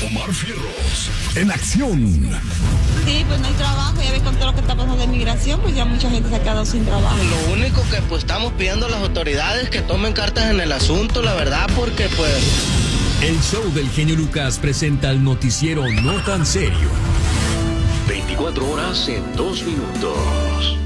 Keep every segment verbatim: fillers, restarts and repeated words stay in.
Omar Fierros, en acción. Sí, pues no hay trabajo, ya ves con todo lo que está pasando de migración, pues ya mucha gente se ha quedado sin trabajo. Lo único que pues estamos pidiendo a las autoridades que tomen cartas en el asunto, la verdad, porque pues... El show del genio Lucas presenta el noticiero No Tan Serio. veinticuatro horas en dos minutos.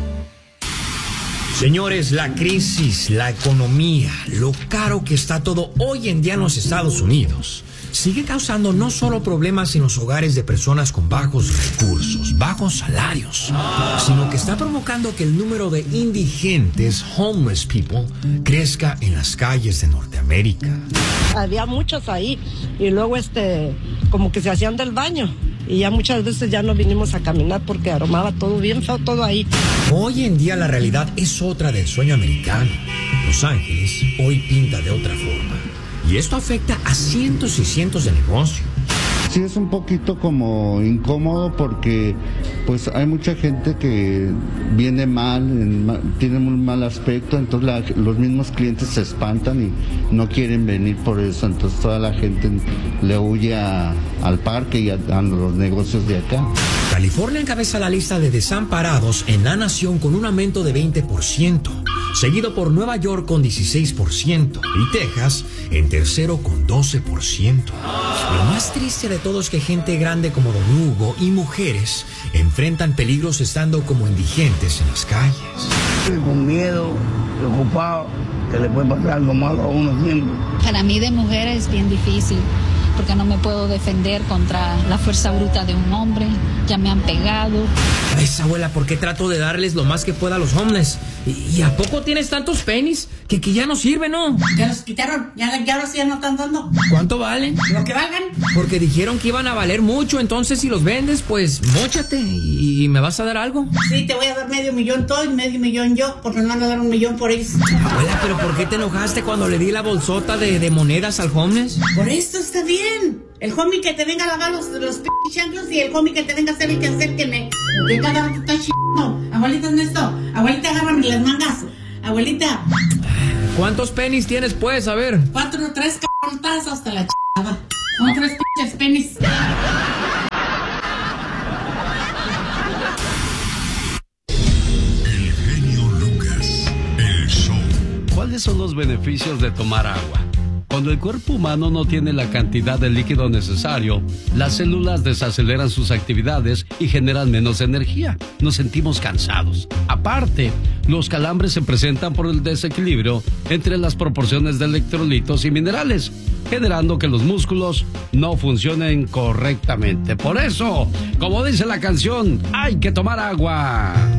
Señores, la crisis, la economía, lo caro que está todo hoy en día en los Estados Unidos, sigue causando no solo problemas en los hogares de personas con bajos recursos, bajos salarios, sino que está provocando que el número de indigentes, homeless people, crezca en las calles de Norteamérica. Había muchos ahí y luego este, como que se hacían del baño. Y ya muchas veces ya no vinimos a caminar porque aromaba todo bien feo, todo ahí. Hoy en día la realidad es otra del sueño americano. Los Ángeles hoy pinta de otra forma. Y esto afecta a cientos y cientos de negocios. Sí, es un poquito como incómodo porque pues hay mucha gente que viene mal, en, tiene un mal aspecto, entonces la, los mismos clientes se espantan y no quieren venir por eso, entonces toda la gente le huye a, al parque y a, a los negocios de acá. California encabeza la lista de desamparados en la nación con un aumento de veinte por ciento, seguido por Nueva York con dieciséis por ciento y Texas en tercero con doce por ciento. Lo más triste de todo es que gente grande como Don Hugo y mujeres enfrentan peligros estando como indigentes en las calles. Con miedo, preocupado, que le puede pasar algo malo a uno siempre. Para mí de mujer es bien difícil, porque no me puedo defender contra la fuerza bruta de un hombre. Ya me han pegado. Esa abuela, ¿por qué trato de darles lo más que pueda a los homeless? ¿Y, y a poco tienes tantos pennies que, que ya no sirven, no? Ya los quitaron, ya, ya los ya no están dando. ¿Cuánto valen? Lo que valgan. Porque dijeron que iban a valer mucho, entonces si los vendes, pues móchate y, y me vas a dar algo. Sí, te voy a dar medio millón todo y medio millón yo, porque me van a dar un millón por ellos. Abuela, ¿pero por qué te enojaste cuando le di la bolsota de, de monedas al homeless? Por esto está bien. El homie que te venga a lavar los, los p*** chanclos y el homie que te venga a hacer el que hacer que me... Que cada rato está ch***no. Abuelita, ¿no esto? Abuelita, agárrame las mangas. Abuelita. ¿Cuántos pennies tienes, pues? A ver. Cuatro, tres cabrotazos hasta la ch***ada. Son tres p***es pennies. El genio Lucas, el show. ¿Cuáles son los beneficios de tomar agua? Cuando el cuerpo humano no tiene la cantidad de líquido necesario, las células desaceleran sus actividades y generan menos energía. Nos sentimos cansados. Aparte, los calambres se presentan por el desequilibrio entre las proporciones de electrolitos y minerales, generando que los músculos no funcionen correctamente. Por eso, como dice la canción, hay que tomar agua.